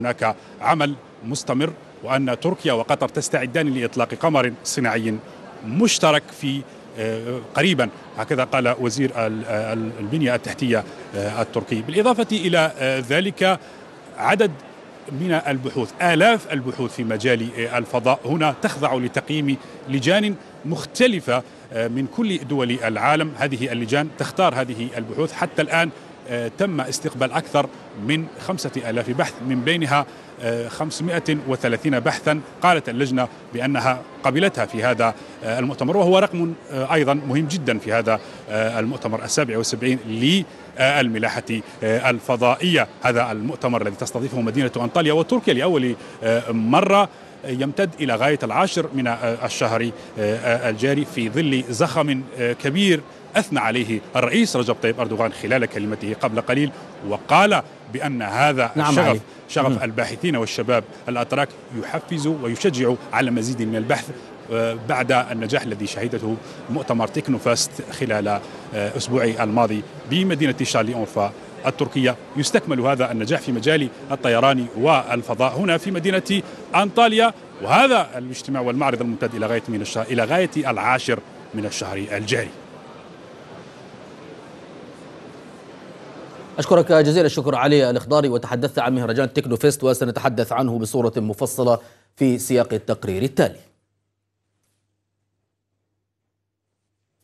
هناك عمل مستمر، وأن تركيا وقطر تستعدان لإطلاق قمر صناعي مشترك في قريبا، هكذا قال وزير البنية التحتية التركي. بالإضافة إلى ذلك عدد من البحوث، آلاف البحوث في مجال الفضاء هنا تخضع لتقييم لجان مختلفة من كل دول العالم. هذه اللجان تختار هذه البحوث. حتى الآن تم استقبال أكثر من 5000 بحث، من بينها 530 بحثا قالت اللجنة بأنها قبلتها في هذا المؤتمر، وهو رقم أيضا مهم جدا في هذا المؤتمر 77 للملاحة الفضائية. هذا المؤتمر الذي تستضيفه مدينة أنطاليا وتركيا لأول مرة يمتد إلى غاية 10 من الشهر الجاري، في ظل زخم كبير أثنى عليه الرئيس رجب طيب أردوغان خلال كلمته قبل قليل، وقال بأن هذا شغف الباحثين والشباب الأتراك يحفز ويشجع على مزيد من البحث بعد النجاح الذي شهدته مؤتمر تكنوفاست خلال أسبوعي الماضي بمدينة شارلي أونفا التركية. يستكمل هذا النجاح في مجال الطيران والفضاء هنا في مدينة أنطاليا، وهذا الاجتماع والمعرض الممتد إلى غاية 10 من الشهر الجاري. أشكرك جزيل الشكر علي الإخضاري، وتحدثت عن مهرجان تكنوفيست وسنتحدث عنه بصورة مفصلة في سياق التقرير التالي.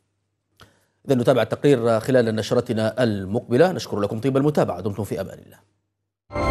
إذن نتابع التقرير خلال نشرتنا المقبلة. نشكر لكم طيب المتابعة، دمتم في أمان الله.